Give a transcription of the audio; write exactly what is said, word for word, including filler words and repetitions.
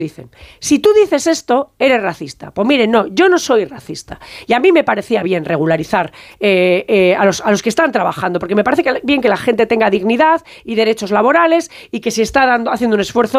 dicen, si tú dices esto, eres racista. Pues miren, no, yo no soy racista. Y a mí me parecía bien regularizar eh, eh, a, los, a los que están trabajando, porque me parece que, bien que la gente tenga dignidad y derechos laborales y que se está dando, haciendo un esfuerzo